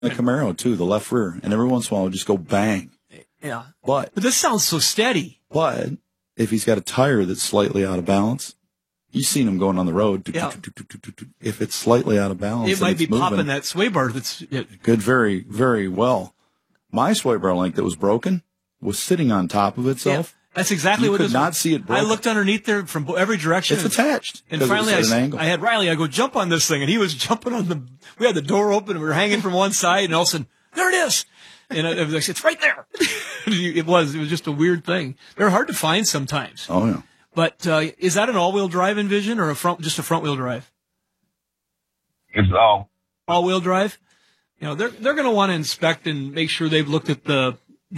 The Camaro, too, the left rear. And every once in a while, it'll just go bang. Yeah. But this sounds so steady. But if he's got a tire that's slightly out of balance, you've seen him going on the road. Yeah. If it's slightly out of balance, it might be moving, popping that sway bar. Could very, very well. My sway bar link that was broken was sitting on top of itself. Yeah. That's exactly what it is. You could not see it broken. I looked underneath there from every direction. It's attached. And finally, I had Riley, I go, jump on this thing. And he was jumping on we had the door open and we were hanging from one side. And all of a sudden, there it is. And I was like, it's right there. It was just a weird thing. They're hard to find sometimes. Oh, yeah. But is that an all-wheel drive Envision or just a front-wheel drive? It's all-wheel drive. They're going to want to inspect and make sure they've looked at the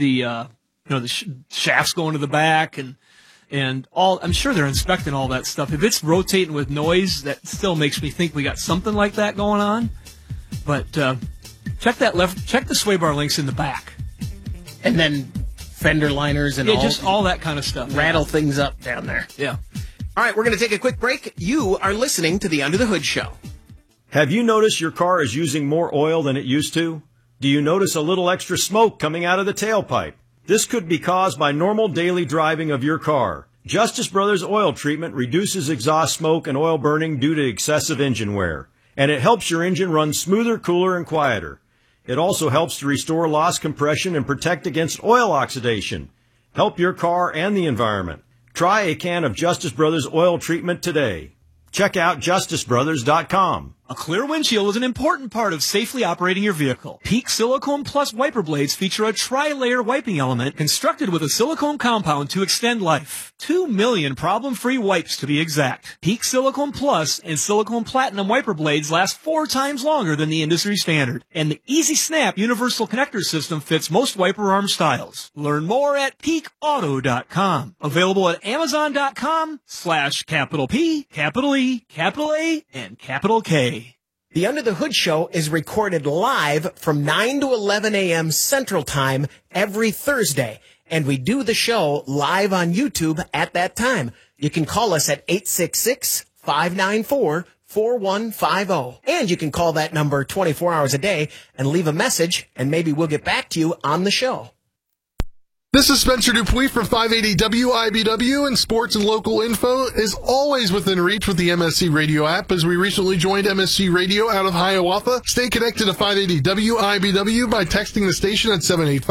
shafts going to the back and all. I'm sure they're inspecting all that stuff. If it's rotating with noise, that still makes me think we got something like that going on. But check the sway bar links in the back, and then fender liners and all that kind of stuff. Rattle things up down there. Yeah. All right, we're going to take a quick break. You are listening to the Under the Hood Show. Have you noticed your car is using more oil than it used to? Do you notice a little extra smoke coming out of the tailpipe? This could be caused by normal daily driving of your car. Justice Brothers Oil Treatment reduces exhaust smoke and oil burning due to excessive engine wear, and it helps your engine run smoother, cooler, and quieter. It also helps to restore lost compression and protect against oil oxidation. Help your car and the environment. Try a can of Justice Brothers Oil Treatment today. Check out justicebrothers.com. A clear windshield is an important part of safely operating your vehicle. Peak Silicone Plus wiper blades feature a tri-layer wiping element constructed with a silicone compound to extend life. 2 million problem-free wipes to be exact. Peak Silicone Plus and Silicone Platinum wiper blades last 4 times longer than the industry standard. And the Easy Snap universal connector system fits most wiper arm styles. Learn more at peakauto.com. Available at amazon.com/capital P, capital E, capital A, and capital K. The Under the Hood Show is recorded live from 9 to 11 a.m. Central Time every Thursday, and we do the show live on YouTube at that time. You can call us at 866-594-4150, and you can call that number 24 hours a day and leave a message, and maybe we'll get back to you on the show. This is Spencer Dupuis from 580 WIBW, and sports and local info is always within reach with the MSC Radio app, as we recently joined MSC Radio out of Hiawatha. Stay connected to 580 WIBW by texting the station at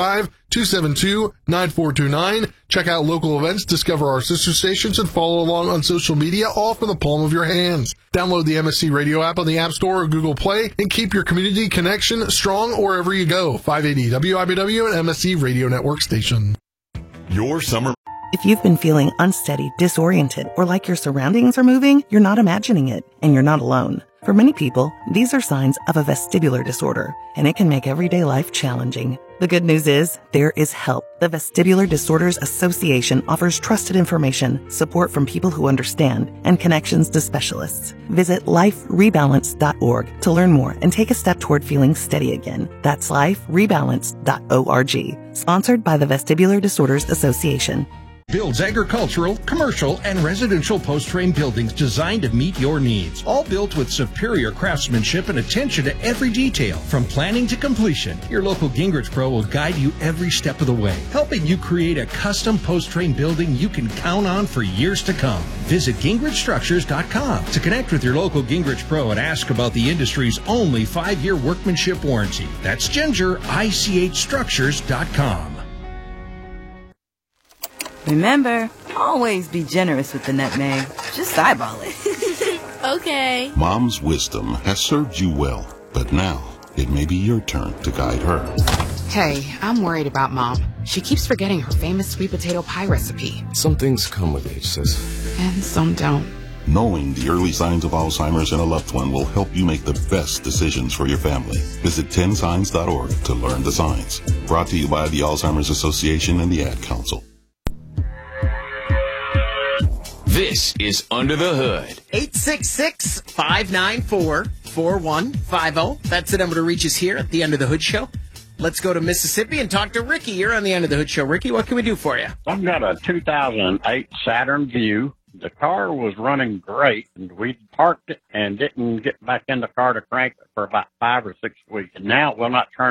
785-272-9429. Check out local events, discover our sister stations, and follow along on social media, all from the palm of your hands. Download the MSC Radio app on the App Store or Google Play, and keep your community connection strong wherever you go. 580 WIBW and MSC Radio Network station. Your summer. If you've been feeling unsteady, disoriented, or like your surroundings are moving, you're not imagining it, and you're not alone. For many people, these are signs of a vestibular disorder, and it can make everyday life challenging. The good news is, there is help. The Vestibular Disorders Association offers trusted information, support from people who understand, and connections to specialists. Visit liferebalance.org to learn more and take a step toward feeling steady again. That's liferebalance.org. Sponsored by the Vestibular Disorders Association. Builds agricultural, commercial, and residential post-frame buildings designed to meet your needs. All built with superior craftsmanship and attention to every detail. From planning to completion, your local Gingrich Pro will guide you every step of the way, helping you create a custom post-frame building you can count on for years to come. Visit GingrichStructures.com to connect with your local Gingrich Pro and ask about the industry's only 5-year workmanship warranty. That's GingerICHStructures.com. Remember, always be generous with the nutmeg. Just eyeball it. Okay. Mom's wisdom has served you well, but now it may be your turn to guide her. Hey, I'm worried about Mom. She keeps forgetting her famous sweet potato pie recipe. Some things come with age, sis. And some don't. Knowing the early signs of Alzheimer's in a loved one will help you make the best decisions for your family. Visit 10signs.org to learn the signs. Brought to you by the Alzheimer's Association and the Ad Council. This is Under the Hood. 866-594-4150. That's the number to reach us here at the Under the Hood Show. Let's go to Mississippi and talk to Ricky. You're on the Under the Hood Show. Ricky, what can we do for you? I've got a 2008 Saturn Vue The car was running great, and we parked it and didn't get back in the car to crank it for about 5 or 6 weeks. And now it will not turn